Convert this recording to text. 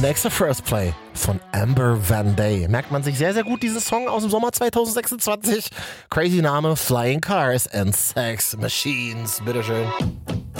Und nächster First Play von Amber Van Day. Merkt man sich sehr, sehr gut, diesen Song aus dem Sommer 2026. Crazy Name, Flying Cars and Sex Machines. Bitteschön.